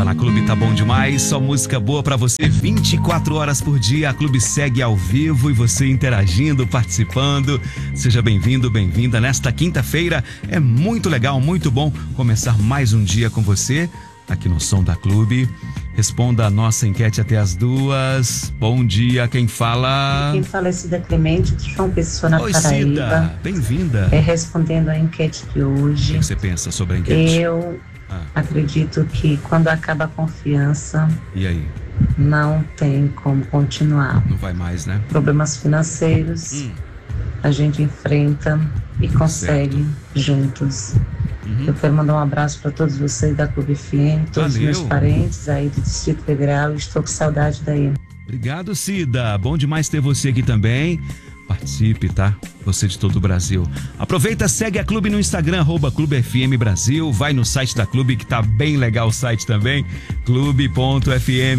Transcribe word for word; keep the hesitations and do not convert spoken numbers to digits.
na Clube tá bom demais, só música boa pra você vinte e quatro horas por dia. A Clube segue ao vivo e você interagindo, participando. Seja bem-vindo, bem-vinda. Nesta quinta-feira é muito legal, muito bom começar mais um dia com você aqui no Som da Clube. Responda a nossa enquete até as duas. Bom dia, quem fala? Quem fala é Cida Clemente, de João Pessoa, na Oi, Paraíba. Cida, bem-vinda. É, respondendo a enquete de hoje. O que você pensa sobre a enquete? Eu ah. acredito que quando acaba a confiança, e aí? Não tem como continuar. Não vai mais, né? Problemas financeiros hum. a gente enfrenta e consegue certo. juntos. Uhum. Eu quero mandar um abraço para todos vocês da Clube F M, todos os meus parentes aí do Distrito Federal. Estou com saudade daí. Obrigado, Cida. Bom demais ter você aqui também. Participe, tá? Você de todo o Brasil. Aproveita, segue a Clube no Instagram, arroba Clube F M Brasil. Vai no site da Clube, que tá bem legal o site também, clube ponto f m.